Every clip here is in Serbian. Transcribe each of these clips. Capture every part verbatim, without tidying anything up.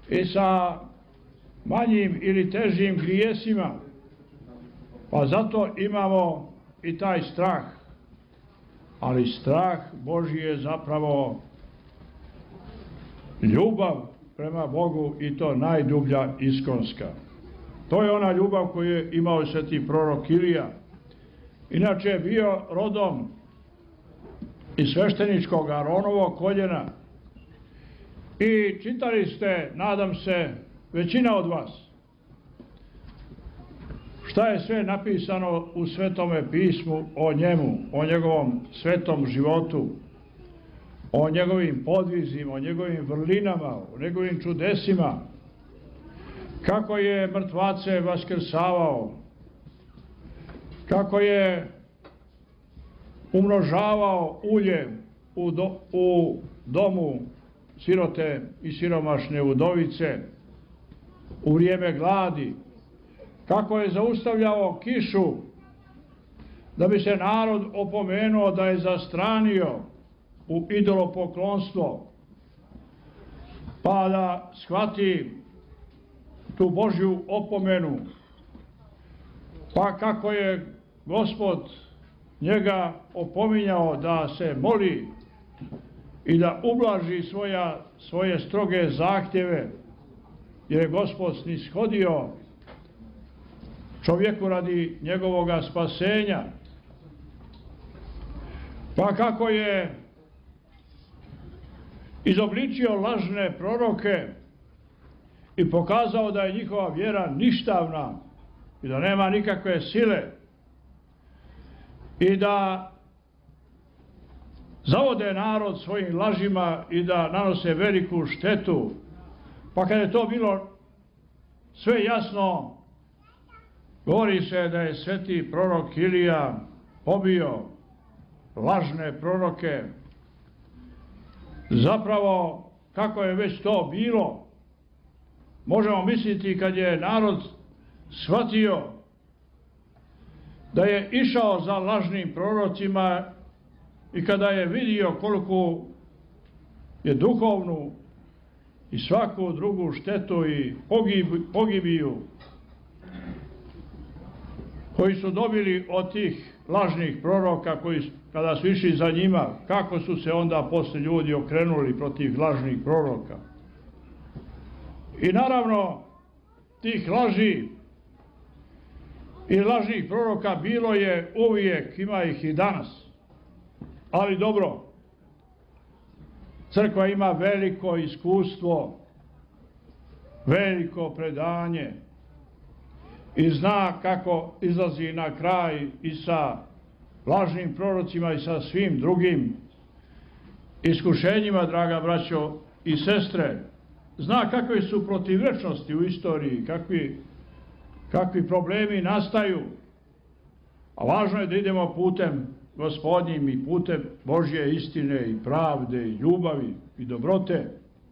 i sa manjim ili težim grijesima, pa zato imamo i taj strah. Ali strah Božji je zapravo ljubav prema Bogu, i to najdublja, iskonska. To je ona ljubav koju je imao sveti prorok Ilija. Inače je bio rodom iz svešteničkog Aronovog koljena i čitali ste, nadam se, većina od vas, šta je sve napisano u Svetome pismu o njemu, o njegovom svetom životu, o njegovim podvizima, o njegovim vrlinama, o njegovim čudesima, kako je mrtvace vaskrsavao, kako je umnožavao ulje u, do, u domu sirote i siromašne udovice u vrijeme gladi, kako je zaustavljao kišu da bi se narod opomenuo da je zastranio u idolopoklonstvo, pa da shvati tu Božju opomenu, pa kako je Gospod njega opominjao da se moli i da ublaži svoja, svoje stroge zahtjeve, jer je Gospod snishodio čovjeku radi njegovoga spasenja. Pa kako je izobličio lažne proroke i pokazao da je njihova vjera ništavna i da nema nikakve sile i da zavode narod svojim lažima i da nanose veliku štetu. Pa kad je to bilo sve jasno, govori se da je sveti prorok Ilija pobio lažne proroke. Zapravo, kako je već to bilo, možemo misliti kad je narod shvatio da je išao za lažnim prorocima i kada je vidio koliko je duhovnu i svaku drugu štetu i pogibiju koji su dobili od tih lažnih proroka, koji kada su išli za njima, kako su se onda posle ljudi okrenuli protiv lažnih proroka. I naravno, tih laži i lažnih proroka bilo je uvijek, ima ih i danas. Ali dobro, crkva ima veliko iskustvo, veliko predanje i zna kako izlazi na kraj i sa lažnim prorocima i sa svim drugim iskušenjima, draga braćo i sestre. Zna kakve su protivrečnosti u istoriji, kakvi, kakvi problemi nastaju. A važno je da idemo putem Gospodnjim i putem Božje istine i pravde i ljubavi i dobrote.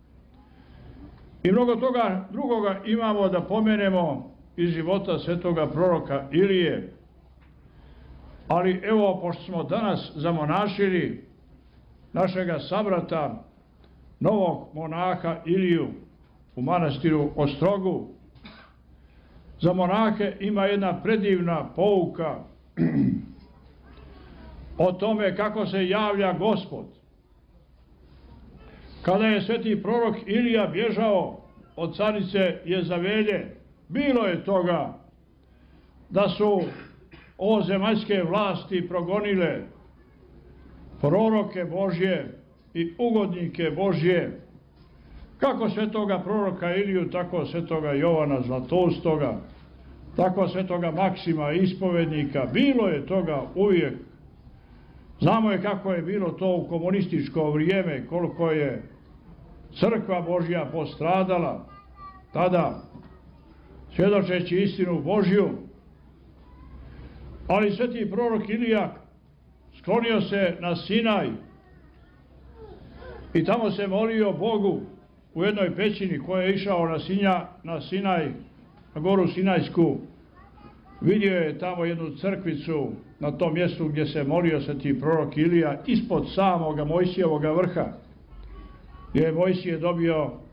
I mnogo toga drugoga imamo da pomenemo iz života svetoga proroka Ilije. Ali evo, pošto smo danas zamonašili našega sabrata, novog monaha Iliju u manastiru Ostrogu, za monahe ima jedna predivna pouka o tome kako se javlja Gospod. Kada je sveti prorok Ilija bježao od carice Jezavelje, bilo je toga da su ovozemaljske vlasti progonile proroke Božje i ugodnike Božje, kako svetoga proroka Iliju, tako svetoga Jovana Zlatoustoga, tako svetoga Maksima ispovednika. Bilo je toga uvijek. Znamo je kako je bilo to u komunističko vrijeme, koliko je crkva Božja postradala tada, svjedočeći istinu Božju. Ali sveti prorok Ilija sklonio se na Sinaj i tamo se molio Bogu u jednoj pećini koja je išao na, Sinja, na Sinaj, na goru Sinajsku. Vidio je tamo jednu crkvicu na tom mjestu gdje se molio sveti prorok Ilija, ispod samoga Mojsijevoga vrha, gdje je Mojsije dobio